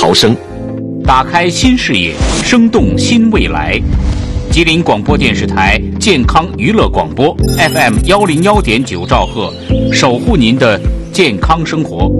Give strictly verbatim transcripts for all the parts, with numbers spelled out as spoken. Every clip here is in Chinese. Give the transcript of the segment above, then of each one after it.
逃生， 打开新视野，生动新未来。吉林广播电视台健康娱乐广播 F M 幺零幺点九兆赫，守护您的健康生活。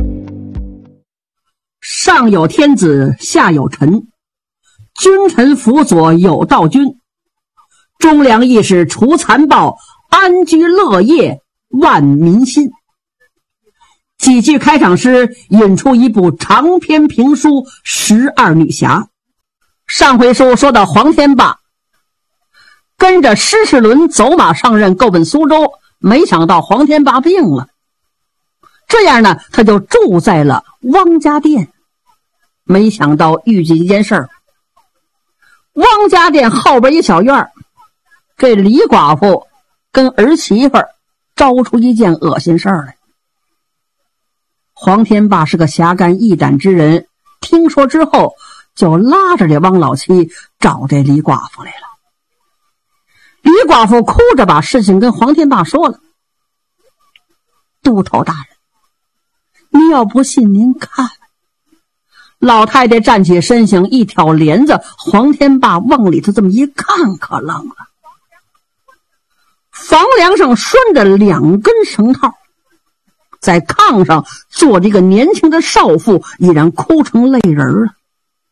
上有天子，下有臣，君臣辅佐有道君，忠良义士除残暴，安居乐业万民心。几句开场诗引出一部长篇评书《十二女侠》。上回书说到黄天霸跟着施世纶走马上任购问苏州，没想到黄天霸病了，这样呢他就住在了汪家店。没想到遇见一件事儿，汪家店后边一小院，这李寡妇跟儿媳妇招出一件恶心事儿来。黄天霸是个侠肝义胆之人，听说之后就拉着这汪老七找这李寡妇来了。李寡妇哭着把事情跟黄天霸说了。都头大人，你要不信您看。老太太站起身形，一挑帘子，黄天霸往里头这么一看，可愣了。房梁上拴着两根绳套，在炕上坐着一个年轻的少妇，已然哭成泪人了。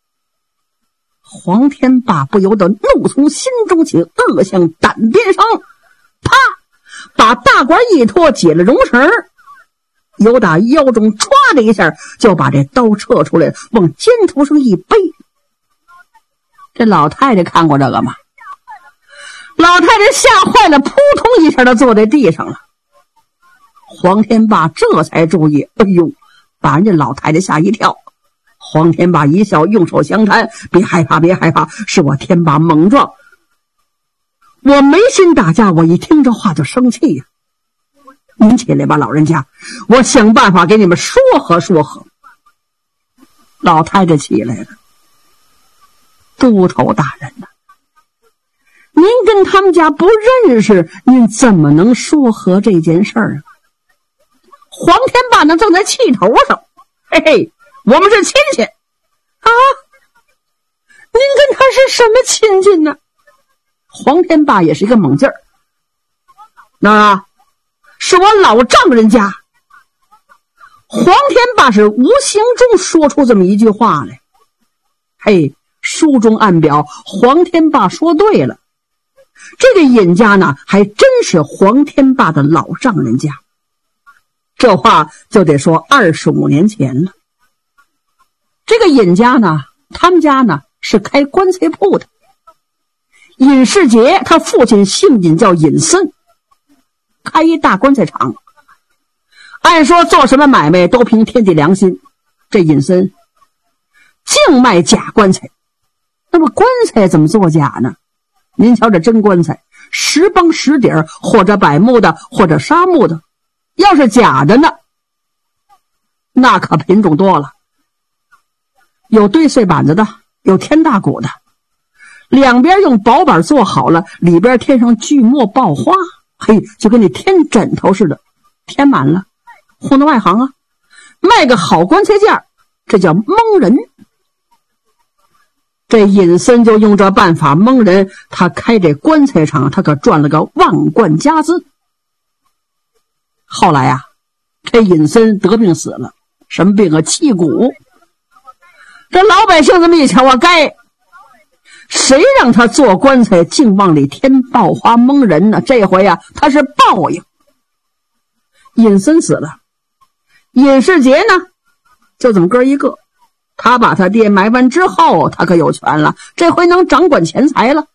黄天霸不由得怒从心中起，恶向胆边生，啪，把大褂一脱，解了绒绳，由打腰中歘的一下就把这刀撤出来，往肩头上一背。这老太太看过这个吗？老太太吓坏了，扑通一下就坐在地上了。黄天霸这才注意，哎呦，把人家老太太吓一跳。黄天霸一笑，用手相摊，别害怕别害怕，是我天霸猛撞，我没心打架。我一听这话就生气呀、啊！您起来吧，老人家，我想办法给你们说和说和。老太太起来了。都头大人呐、啊，您跟他们家不认识，您怎么能说和这件事儿啊？黄天霸呢正在气头上，嘿嘿，我们是亲戚啊！您跟他是什么亲戚呢？黄天霸也是一个猛劲儿，那啊，是我老丈人家。黄天霸是无形中说出这么一句话来。嘿，书中暗表黄天霸说对了，这个尹家呢还真是黄天霸的老丈人家。这话就得说二十五年前了。这个尹家呢，他们家呢是开棺材铺的。尹世杰他父亲姓尹，叫尹森，开一大棺材厂。按说做什么买卖都凭天地良心，这尹森净卖假棺材。那么棺材怎么做假呢？您瞧这真棺材，石崩石底儿，或者柏木的，或者杉木的。要是假的呢，那可品种多了，有堆碎板子的，有添大骨的，两边用薄板做好了，里边添上锯末爆花，嘿，就跟你添枕头似的，填满了，糊弄外行啊，卖个好棺材价，这叫蒙人。这尹森就用这办法蒙人，他开这棺材厂，他可赚了个万贯家资。后来啊，这尹森得病死了，什么病啊？气骨。这老百姓这么一瞧啊，该谁让他做棺材竟往里添爆花蒙人呢？这回啊，他是报应。尹森死了，尹世杰呢就这么哥一个，他把他爹埋完之后，他可有权了，这回能掌管钱财了。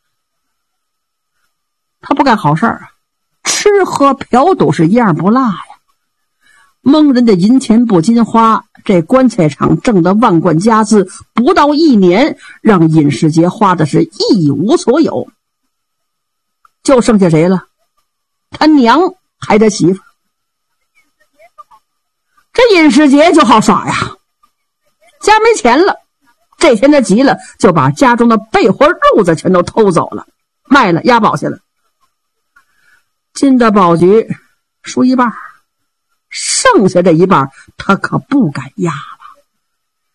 他不干好事儿啊，吃喝嫖赌是一样不落呀。蒙人的银钱不禁花，这棺材厂挣的万贯家资，不到一年让尹世杰花的是一无所有。就剩下谁了？他娘还他媳妇。这尹世杰就好耍呀，家没钱了，这天他急了，就把家中的被活褥子全都偷走了，卖了押宝去了。进到宝局输一半，剩下这一半他可不敢押了。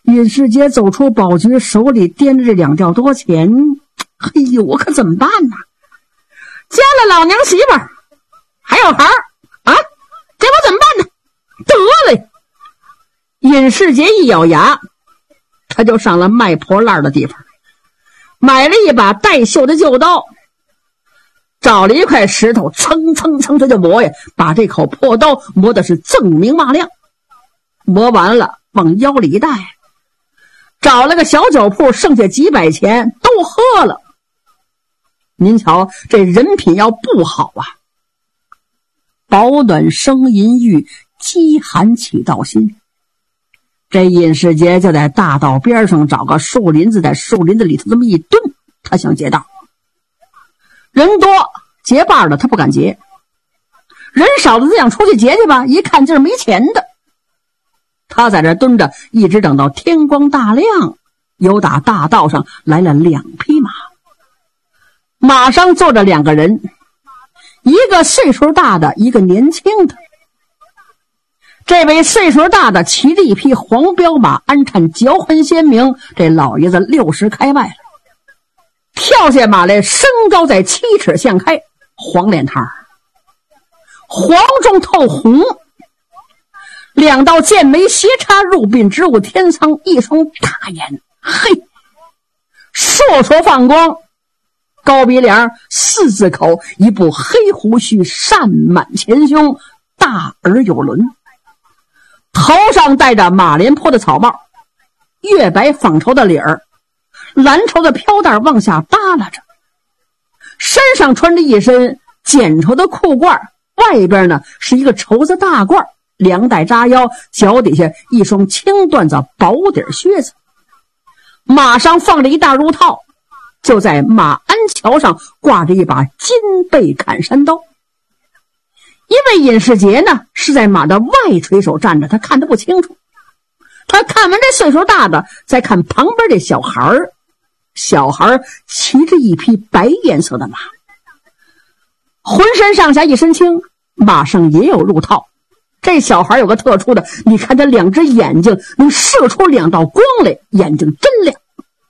尹世杰走出宝局，手里掂着这两吊多钱，哎呦，我可怎么办呢？嫁了老娘媳妇儿，还有孩儿啊，这我怎么办呢？得嘞！尹世杰一咬牙，他就上了卖破烂的地方，买了一把带锈的旧刀，找了一块石头，蹭蹭蹭他就磨呀，把这口破刀磨的是锃明瓦亮。磨完了，往腰里一带，找了个小酒铺，剩下几百钱都喝了。您瞧，这人品要不好啊，保暖生淫欲，饥寒起盗心。这尹世杰就在大道边上找个树林子，在树林子里头这么一蹲，他想劫道。人多结伴的他不敢劫，人少的他想出去劫去吧，一看劲儿没钱的。他在这蹲着，一直等到天光大亮，有打大道上来了两匹马，马上坐着两个人，一个岁数大的，一个年轻的。这位岁数大的骑着一匹黄骠马，鞍颤脚痕鲜明，这老爷子六十开外了，跳下马来，身高在七尺向开，黄脸汤，黄中透红，两道剑眉斜插入鬓，直入天苍，一双大眼，嘿，烁烁放光，高鼻梁，四字口，一部黑胡须善满前胸，大而有轮，头上戴着马连坡的草帽，月白纺绸的领儿，蓝绸的飘带往下耷拉着，身上穿着一身剪绸的裤褂，外边呢是一个绸子大褂，两带扎腰，脚底下一双青缎子薄底靴子，马上放着一大褥套，就在马鞍桥上挂着一把金背砍山刀。因为尹世杰呢是在马的外垂手站着，他看得不清楚。他看完这岁数大的，再看旁边这小孩儿，小孩骑着一匹白颜色的马，浑身上下一身青，马上也有褥套。这小孩有个特殊的，你看他两只眼睛能射出两道光来，眼睛真亮。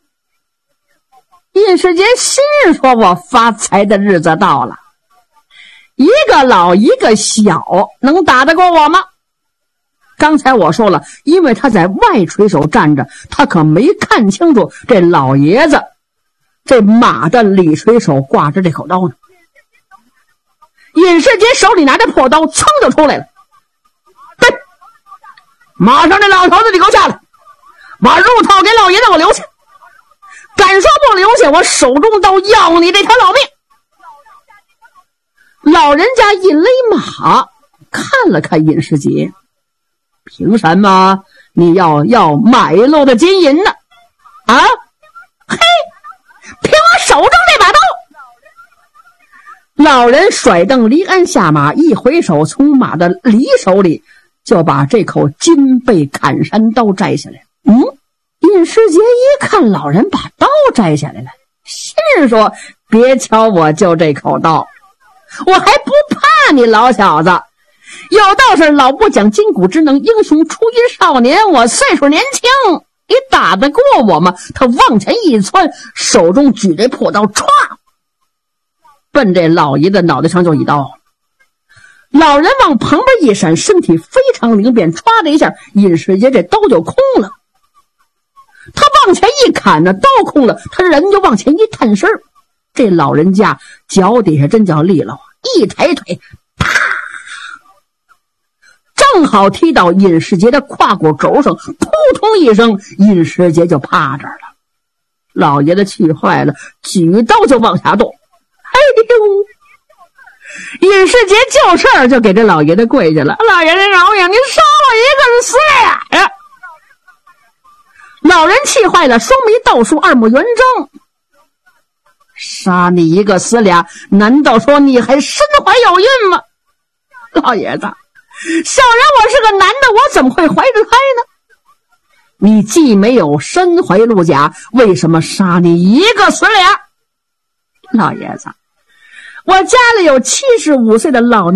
尹世杰心说，我发财的日子到了，一个老一个小，能打得过我吗？刚才我说了，因为他在外垂手站着，他可没看清楚这老爷子这马的里垂手挂着这口刀呢。尹世杰手里拿着破刀，噌就出来了。对，马上这老头子你给我下来，把褥套给老爷子我留下，敢说不留下，我手中刀要你这条老命。老人家一勒马，看了看尹世杰，凭什么你要要买路的金银呢？啊，嘿，凭我手中这把刀。老人甩蹬离鞍下马，一回手从马的离手里就把这口金背砍山刀摘下来。嗯，尹世杰一看老人把刀摘下来了，心说别瞧我就这口刀，我还不怕你老小子，有道是老不讲筋骨之能，英雄出于少年，我岁数年轻，你打得过我吗？他往前一窜，手中举着破刀，歘，奔这老爷的脑袋上就一刀。老人往旁边一闪，身体非常灵便，歘的一下，尹世杰这刀就空了。他往前一砍呢，刀空了，他人就往前一探身，这老人家脚底下真叫利落，一抬腿，啪，正好踢到尹世杰的胯骨轴上，扑通一声，尹世杰就趴这儿了。老爷子气坏了，举刀就往下动。哎呦！尹世杰就事儿就给这老爷子跪下了，老爷子饶命，您杀我一个人死俩呀！老人气坏了，双眉倒竖，二目圆睁。杀你一个死俩，难道说你还身怀有孕吗？老爷子，小人我是个男的，我怎么会怀着胎呢？你既没有身怀鹿甲，为什么杀你一个死俩？老爷子，我家里有七十五岁的老